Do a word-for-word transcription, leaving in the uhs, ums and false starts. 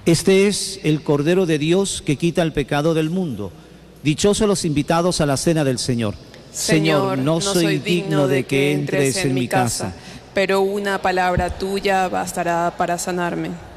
Este es el Cordero de Dios que quita el pecado del mundo. Dichosos los invitados a la cena del Señor. Señor, no soy digno de que entres en mi casa, pero una palabra tuya bastará para sanarme.